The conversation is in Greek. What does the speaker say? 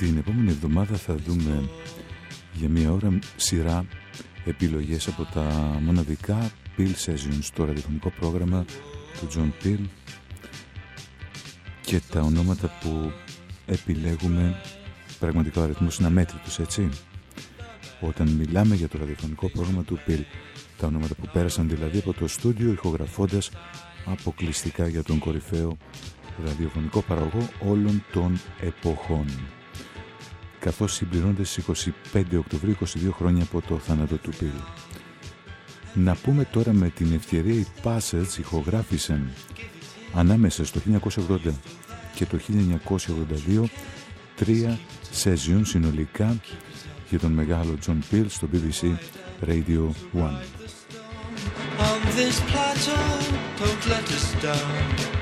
Την επόμενη εβδομάδα θα δούμε για μία ώρα σειρά επιλογές από τα μοναδικά Peel Sessions, το ραδιοφωνικό πρόγραμμα του John Peel, και τα ονόματα που επιλέγουμε πραγματικά ο αριθμός είναι αμέτρητος, έτσι. Όταν μιλάμε για το ραδιοφωνικό πρόγραμμα του Peel, τα ονόματα που πέρασαν δηλαδή από το στούντιο ηχογραφώντας αποκλειστικά για τον κορυφαίο ραδιοφωνικό παραγωγό όλων των εποχών, καθώς συμπληρώνονται στις 25 Οκτωβρίου 22 χρόνια από το θάνατο του Peel. Να πούμε τώρα με την ευκαιρία οι Passage ηχογράφησαν ανάμεσα στο 1980 και το 1982 3 sessions συνολικά για τον μεγάλο John Peel στο BBC Radio 1. On this plateau, don't let us down.